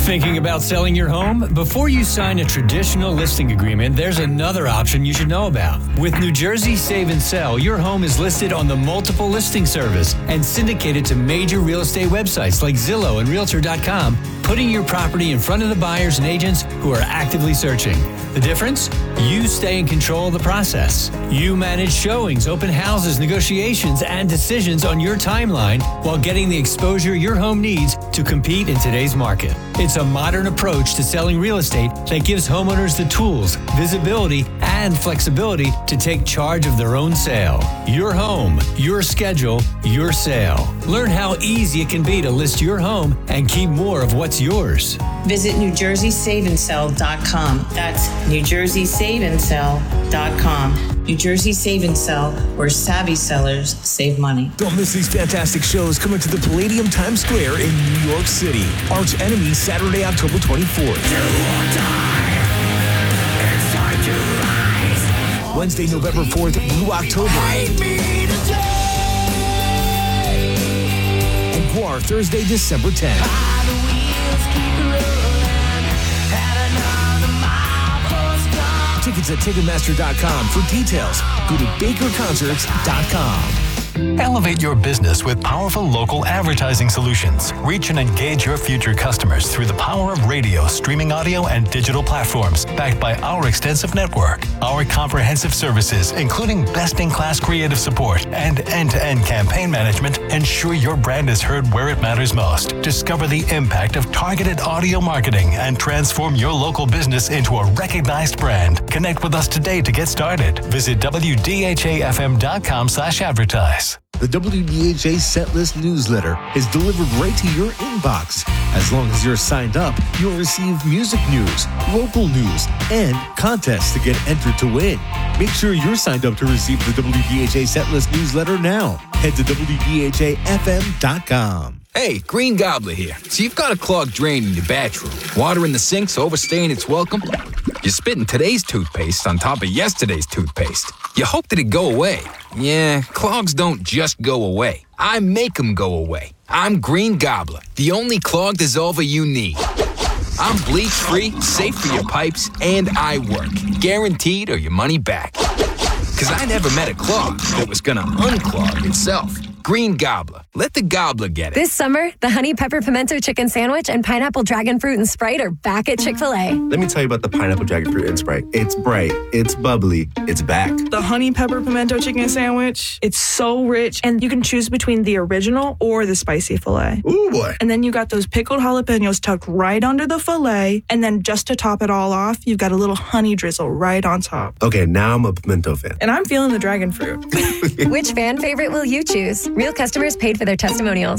Thinking about selling your home? Before you sign a traditional listing agreement, there's another option you should know about. With New Jersey Save and Sell, your home is listed on the multiple listing service and syndicated to major real estate websites like Zillow and Realtor.com, putting your property in front of the buyers and agents who are actively searching. The difference? You stay in control of the process. You manage showings, open houses, negotiations, and decisions on your timeline while getting the exposure your home needs to compete in today's market. It's a modern approach to selling real estate that gives homeowners the tools, visibility, and flexibility to take charge of their own sale. Your home, your schedule, your sale. Learn how easy it can be to list your home and keep more of what's yours. Visit NewJerseySaveandSell.com. That's NewJerseySaveandSell.com. New Jersey Save and Sell, where savvy sellers save money. Don't miss these fantastic shows coming to the Palladium Times Square in New York City. Arch Enemy, Saturday, October 24th. Wednesday, November 4th, Blue October. And Guar, Thursday, December 10th. Tickets at Ticketmaster.com. For details, go to BakerConcerts.com. Elevate your business with powerful local advertising solutions. Reach and engage your future customers through the power of radio, streaming audio, and digital platforms, backed by our extensive network. Our comprehensive services, including best-in-class creative support and end-to-end campaign management, ensure your brand is heard where it matters most. Discover the impact of targeted audio marketing and transform your local business into a recognized brand. Connect with us today to get started. Visit WDHAFM.com/advertise. The WDHA Setlist newsletter is delivered right to your inbox. As long as you're signed up, you'll receive music news, local news, and contests to get entered to win. Make sure you're signed up to receive the WDHA Setlist newsletter now. Head to WDHAFM.com. Hey, Green Gobbler here. So you've got a clogged drain in your bathroom. Water in the sink's overstaying its welcome. You're spitting today's toothpaste on top of yesterday's toothpaste. You hope that it go away. Yeah, clogs don't just go away. I make them go away. I'm Green Gobbler, the only clog dissolver you need. I'm bleach-free, safe for your pipes, and I work. Guaranteed or your money back. Because I never met a clog that was gonna unclog itself. Green Gobbler. Let the gobbler get it. This summer, the Honey Pepper Pimento Chicken Sandwich and Pineapple Dragon Fruit and Sprite are back at Chick-fil-A. Let me tell you about the Pineapple Dragon Fruit and Sprite. It's bright, it's bubbly, it's back. The Honey Pepper Pimento Chicken Sandwich, it's so rich, and you can choose between the original or the spicy filet. Ooh, boy. And then you got those pickled jalapenos tucked right under the filet, and then just to top it all off, you've got a little honey drizzle right on top. Okay, now I'm a pimento fan. And I'm feeling the dragon fruit. Which fan favorite will you choose? Real customers paid for their testimonials.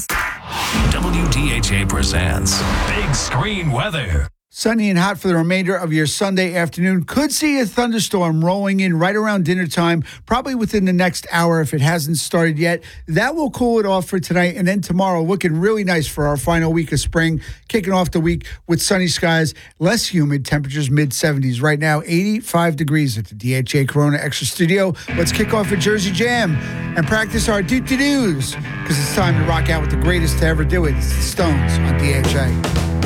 WDHA presents Big Screen Weather. Sunny and hot for the remainder of your Sunday afternoon. Could see a thunderstorm rolling in right around dinner time, probably within the next hour if it hasn't started yet. That will cool it off for tonight. And then tomorrow, looking really nice for our final week of spring, kicking off the week with sunny skies, less humid, temperatures mid-70s. Right now, 85 degrees at the DHA Corona Extra Studio. Let's kick off a Jersey Jam and practice our do-to-dos, because it's time to rock out with the greatest to ever do it. It's the Stones on DHA.